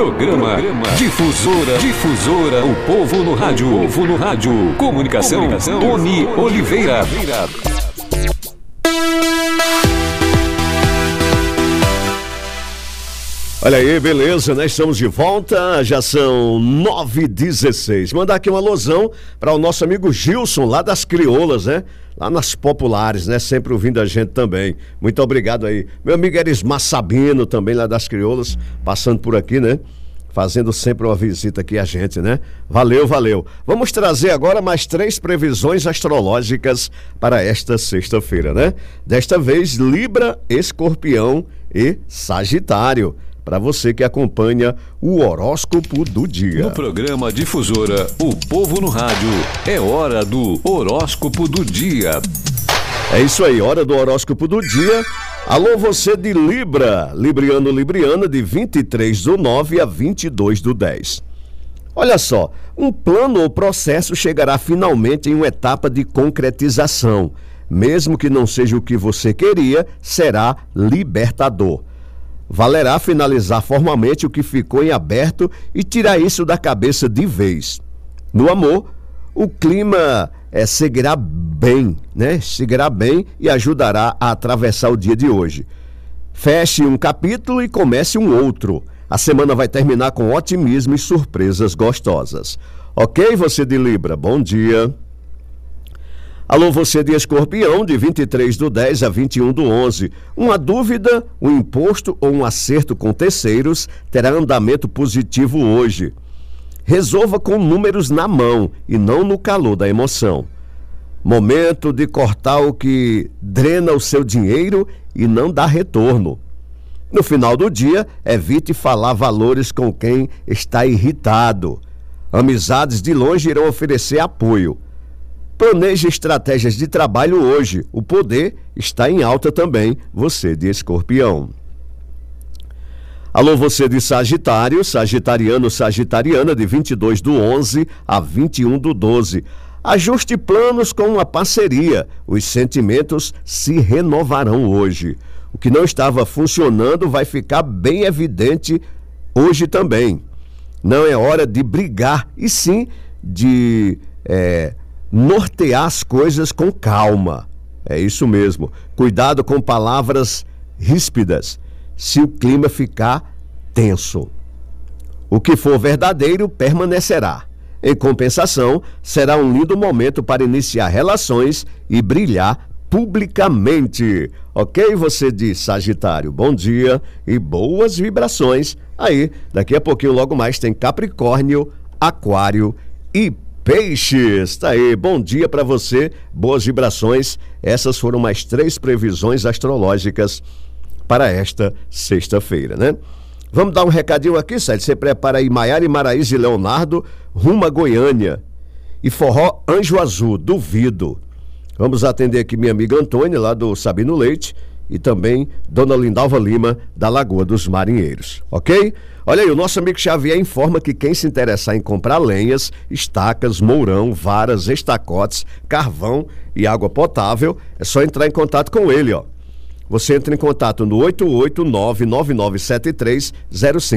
Programa Difusora, o povo no rádio. Comunicação, Tony Oliveira. Olha aí, beleza, né? Estamos de volta, já são 9h16. Mandar aqui uma alusão para o nosso amigo Gilson, lá das Crioulas, né? Lá nas Populares, né? Sempre ouvindo a gente também. Muito obrigado aí. Meu amigo Erismar Sabino, também lá das Crioulas, passando por aqui, né? Fazendo sempre uma visita aqui a gente, né? Valeu. Vamos trazer agora mais 3 previsões astrológicas para esta sexta-feira, né? Desta vez, Libra, Escorpião e Sagitário. Para você que acompanha o horóscopo do dia. No programa Difusora, o povo no rádio, é hora do horóscopo do dia. É isso aí, hora do horóscopo do dia. Alô, você de Libra, Libriano, Libriana, de 23/9 a 22/10. Olha só, um plano ou processo chegará finalmente em uma etapa de concretização. Mesmo que não seja o que você queria, será libertador. Valerá finalizar formalmente o que ficou em aberto e tirar isso da cabeça de vez. No amor, o clima seguirá bem, né? Seguirá bem e ajudará a atravessar o dia de hoje. Feche um capítulo e comece um outro. A semana vai terminar com otimismo e surpresas gostosas. Ok, você de Libra? Bom dia. Alô, você de Escorpião, de 23/10 a 21/11. Uma dúvida, um imposto ou um acerto com terceiros terá andamento positivo hoje. Resolva com números na mão e não no calor da emoção. Momento de cortar o que drena o seu dinheiro e não dá retorno. No final do dia, evite falar valores com quem está irritado. Amizades de longe irão oferecer apoio. Planeje estratégias de trabalho hoje. O poder está em alta também, você de Escorpião. Alô, você de Sagitário, Sagitariano, Sagitariana, de 22/11 a 21/12. Ajuste planos com uma parceria. Os sentimentos se renovarão hoje. O que não estava funcionando vai ficar bem evidente hoje também. Não é hora de brigar, e sim de nortear as coisas com calma. É isso mesmo. Cuidado com palavras ríspidas, se o clima ficar tenso. O que for verdadeiro permanecerá. Em compensação, será um lindo momento para iniciar relações e brilhar publicamente. Ok, você de Sagitário? Bom dia e boas vibrações. Aí, daqui a pouquinho, logo mais, tem Capricórnio, Aquário e Peixes. Tá aí, bom dia para você, boas vibrações. Essas foram mais 3 previsões astrológicas para esta sexta-feira, né? Vamos dar um recadinho aqui, Sérgio. Você prepara aí Maiara e Maraísa e Leonardo, rumo a Goiânia. E forró Anjo Azul, duvido. Vamos atender aqui minha amiga Antônia, lá do Sabino Leite, e também Dona Lindalva Lima, da Lagoa dos Marinheiros, ok? Olha aí, o nosso amigo Xavier informa que quem se interessar em comprar lenhas, estacas, mourão, varas, estacotes, carvão e água potável, é só entrar em contato com ele, ó. Você entra em contato no 889-9973-05